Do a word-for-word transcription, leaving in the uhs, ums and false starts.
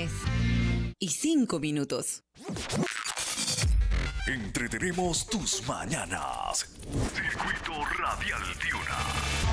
diez y cinco minutos. Entretenemos tus mañanas. Circuito Radial Tiuna.